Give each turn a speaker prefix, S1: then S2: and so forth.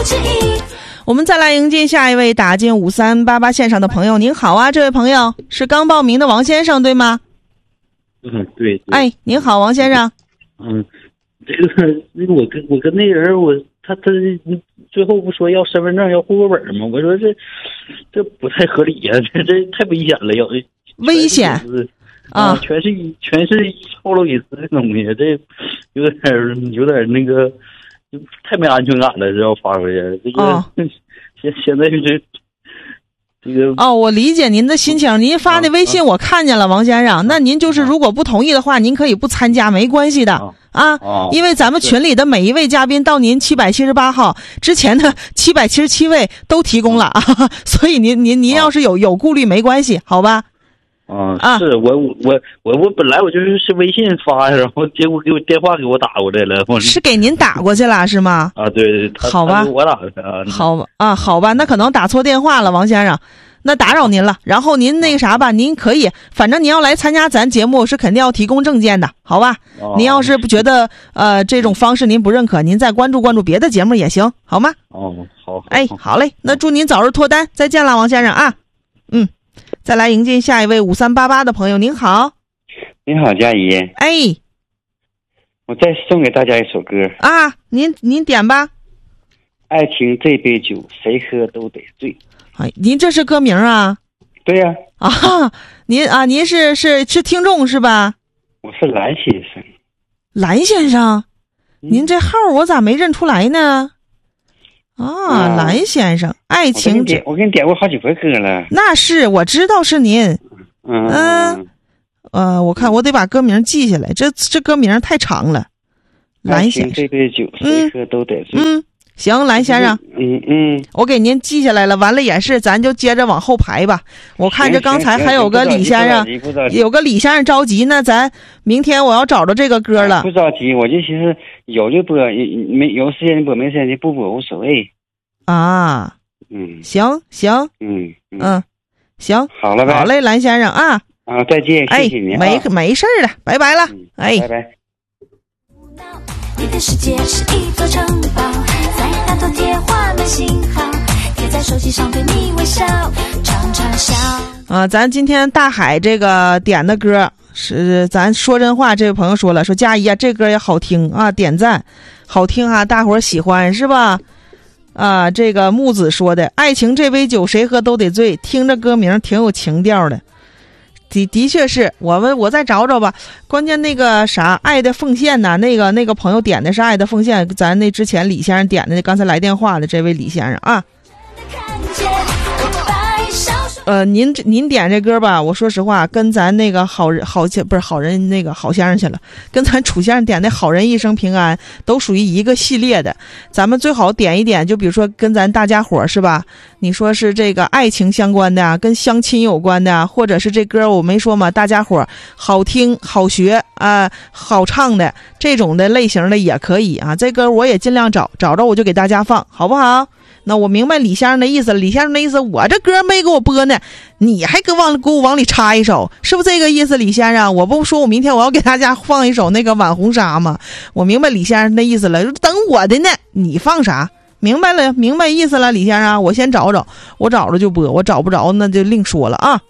S1: 我们再来迎接下一位打进5388线上的朋友。您好啊，这位朋友是刚报名的王先生对吗？
S2: 对。
S1: 哎，您好，王先生。
S2: 这个我跟那人他最后不说要身份证要户口本吗？我说这不太合理呀，这太危险了，
S1: 危险啊！
S2: 全是暴露隐私的东西，这有点那个，太没安全感了，这要发回去，这个现在这个
S1: 我理解您的心情。您发的微信我看见了，王先生。那您就是如果不同意的话，您可以不参加，没关系的因为咱们群里的每一位嘉宾到您778号之前的777位都提供了所以您要是有顾虑没关系，好吧？
S2: 是我本来我就是微信发，然后结果给我电话给我打过来了，
S1: 是给您打过去了是吗？
S2: 对，
S1: 好吧，
S2: 我打的
S1: 好吧，那可能打错电话了，王先生，那打扰您了。然后您那个啥吧，您可以，反正您要来参加咱节目是肯定要提供证件的，好吧？您要是不觉得这种方式您不认可，您再关注别的节目也行，好吗？
S2: 好。
S1: 哎，好嘞，那祝您早日脱单，再见了，王先生啊。再来迎接下一位5388的朋友。您好。
S3: 您好，佳怡。
S1: 哎，
S3: 我再送给大家一首歌
S1: 您点吧。
S3: 爱情这杯酒，谁喝都得醉。
S1: 您这是歌名啊？
S3: 对呀。
S1: 您是听众是吧？
S3: 我是蓝先生。
S1: 蓝先生，您这号我咋没认出来呢？蓝先生，爱情
S3: 我给你点过好几回歌了。
S1: 那是我知道是您。我看我得把歌名记下来，这歌名太长了。蓝先生，
S3: 这杯酒谁喝都得醉。
S1: 行，蓝先生。我给您记下来了。完了也是，咱就接着往后排吧。我看这刚才还有个李先生，有个李先生着急呢，咱明天我要找着这个歌了。
S3: 不着急，我就寻思有就播，有时间播，没时间就不播，无所谓。
S1: 行。行，
S3: 好了呗。
S1: 好嘞，蓝先生啊。
S3: 再见，谢谢你。
S1: 没事了，拜拜了。
S3: 拜拜。
S4: 你的世界是一座城堡，在大头贴画满信号，贴在手机上对你微笑，常常笑。
S1: 咱今天大海这个点的歌是咱说真话，这位朋友说了，说佳怡这歌也好听点赞，好听大伙儿喜欢是吧？这个木子说的，爱情这杯酒谁喝都得醉，听着歌名挺有情调的。的确是，我再找找吧。关键那个啥爱的奉献呐，那个朋友点的是爱的奉献，咱那之前李先生点的，刚才来电话的这位李先生您点这歌吧，我说实话跟咱那个好人那个好先生去了，跟咱楚先生点的好人一生平安都属于一个系列的。咱们最好点一点，就比如说跟咱大家伙是吧，你说是这个爱情相关的跟相亲有关的，或者是这歌我没说嘛，大家伙好听好学好唱的这种的类型的也可以这歌我也尽量找着我就给大家放，好不好？那我明白李先生的意思，李先生的意思，我这歌没给我播呢，你还给我往里插一首，是不是这个意思？李先生，我不说我明天我要给大家放一首那个晚红纱吗？我明白李先生的意思了，等我的呢，你放啥？明白意思了，李先生，我先找，我找着就播，我找不着那就另说了